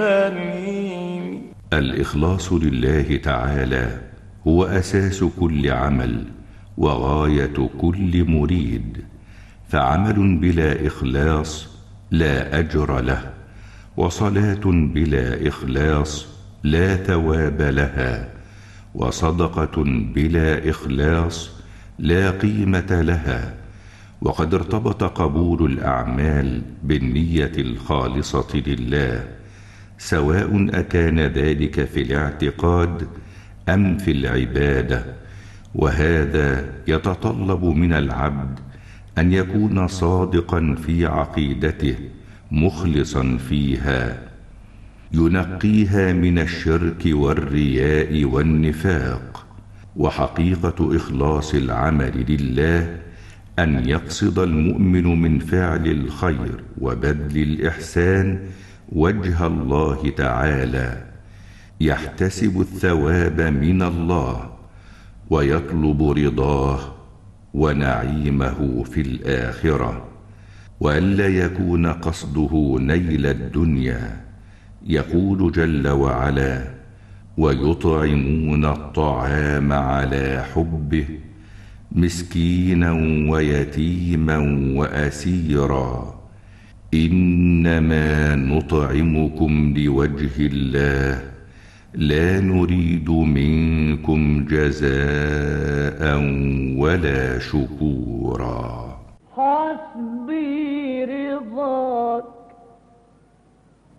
الإخلاص لله تعالى هو أساس كل عمل وغاية كل مريد، فعمل بلا إخلاص لا أجر له، وصلاة بلا إخلاص لا ثواب لها، وصدقة بلا إخلاص لا قيمة لها. وقد ارتبط قبول الأعمال بالنية الخالصة لله، سواء أكان ذلك في الاعتقاد أم في العبادة، وهذا يتطلب من العبد أن يكون صادقا في عقيدته مخلصا فيها، ينقيها من الشرك والرياء والنفاق. وحقيقة إخلاص العمل لله أن يقصد المؤمن من فعل الخير وبذل الإحسان وجه الله تعالى، يحتسب الثواب من الله ويطلب رضاه ونعيمه في الآخرة، وألا يكون قصده نيل الدنيا. يقول جل وعلا: ويطعمون الطعام على حبه مسكينا ويتيما وأسيرا إنما نطعمكم لوجه الله لا نريد منكم جزاء ولا شكورا. حسبي رضاك